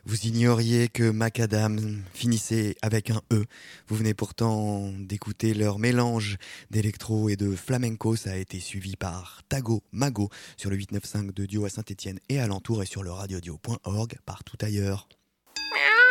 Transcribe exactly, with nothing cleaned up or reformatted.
Vous ignoriez que Macadam finissait avec un E. Vous venez pourtant d'écouter leur mélange d'électro et de flamenco. Ça a été suivi par Tago Mago sur le huit neuf cinq de Dio à Saint-Étienne et alentour et sur le radiodio point org partout ailleurs.